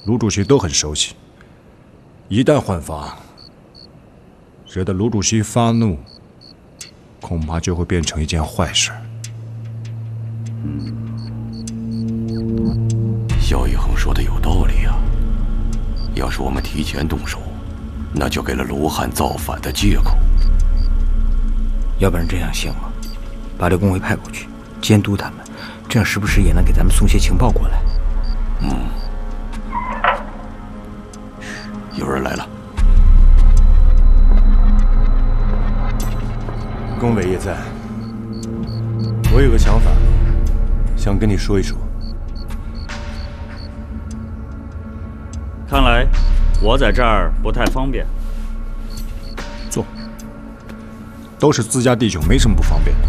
卢主席都很熟悉。一旦换发，惹得卢主席发怒，恐怕就会变成一件坏事。 萧一恒说的有道理啊！要是我们提前动手，那就给了卢汉造反的借口。 要不然这样行吗？把刘公维派过去监督他们，这样时不时也能给咱们送些情报过来。 有人来了。 公伟也在。我有个想法，想跟你说一说。 看来我在这儿不太方便。 坐。都是自家弟兄，没什么不方便的。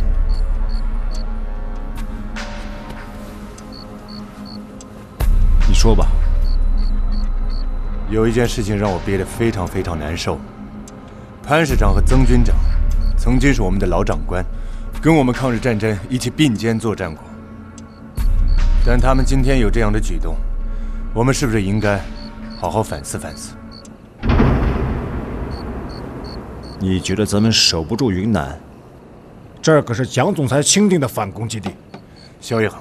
你说吧。 有一件事情让我憋得非常非常难受。潘市长和曾军长曾经是我们的老长官，跟我们抗日战争一起并肩作战过。但他们今天有这样的举动，我们是不是应该好好反思反思？ 你觉得咱们守不住云南？这儿可是蒋总裁钦定的反攻基地。 萧一恒，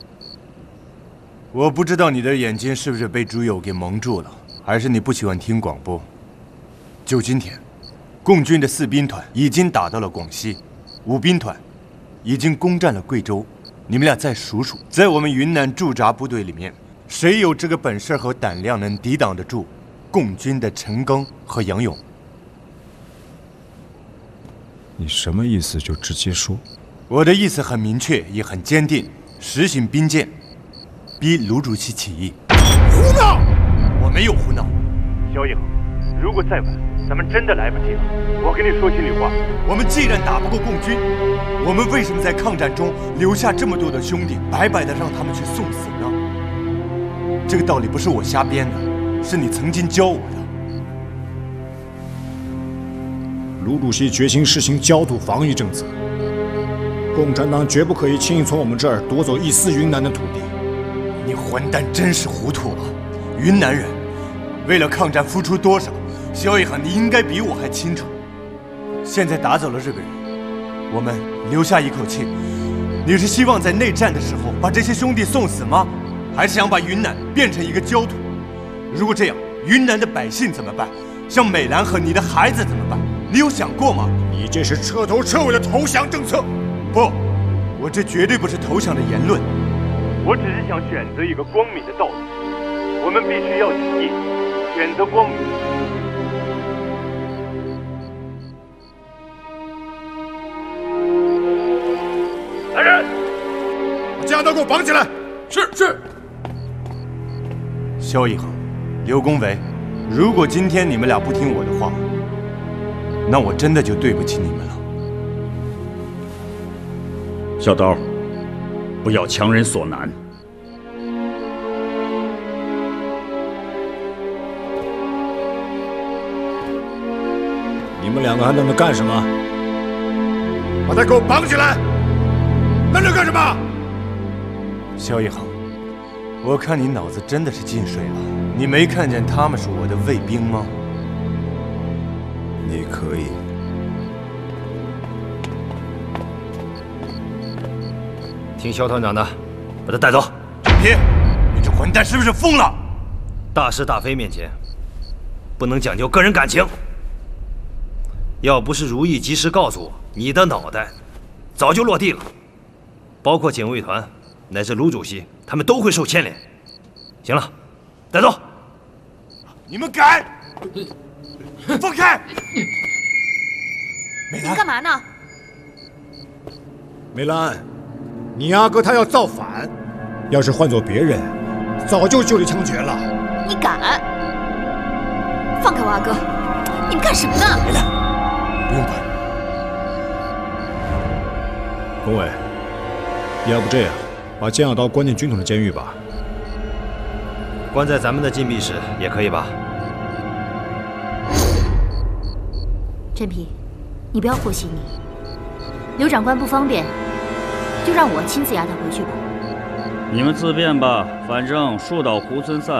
我不知道你的眼睛是不是被猪油给蒙住了，还是你不喜欢听广播。就今天，共军的4兵团已经打到了广西，5兵团已经攻占了贵州。你们俩再数数，在我们云南驻扎部队里面，谁有这个本事和胆量能抵挡得住共军的陈赓和杨勇？ 你什么意思？就直接说。 我的意思很明确，也很坚定，实行兵谏，逼卢主席起义。 胡闹！ 我没有胡闹。萧一恒，如果再晚，咱们真的来不及了。我跟你说心里话，我们既然打不过共军，我们为什么在抗战中留下这么多的兄弟，白白的让他们去送死呢？这个道理不是我瞎编的，是你曾经教我的。 卢主席决心实行焦土防御政策，共产党绝不可以轻易从我们这儿夺走一丝云南的土地。 你混蛋真是糊涂了！云南人为了抗战付出多少，萧一恒你应该比我还清楚。现在打走了日本人，我们留下一口气，你是希望在内战的时候把这些兄弟送死吗？还是想把云南变成一个焦土？如果这样，云南的百姓怎么办？像美兰和你的孩子怎么办？你有想过吗？ 你这是彻头彻尾的投降政策。 不，我这绝对不是投降的言论，我只是想选择一个光明的道路。我们必须要起义，选择光明。 来人，把江刀给我绑起来！是。 萧一恒，刘公维，如果今天你们俩不听我的话，那我真的就对不起你们了。 小刀，不要强人所难。 你们两个还愣着干什么？ 把他给我绑起来！愣着干什么？ 萧一恒，我看你脑子真的是进水了。你没看见他们是我的卫兵吗？ 你可以。听肖团长的，把他带走。 陈皮，你这混蛋是不是疯了？ 大是大非面前，不能讲究个人感情。要不是如意及时告诉我，你的脑袋早就落地了。包括警卫团乃至卢主席，他们都会受牵连。行了，带走。 你们敢！放开！美兰， 你干嘛呢？ 梅兰，你阿哥他要造反，要是换做别人，早就就地枪决了。 你敢？放开我阿哥！你们干什么呢？ 梅兰，不用管。 龚伟，要不这样，把江小刀关进军统的监狱吧。 关在咱们的禁闭室也可以吧？ 陈皮，你不要和稀泥。刘长官不方便，就让我亲自押他回去吧。 你们自便吧，反正树倒猢狲散，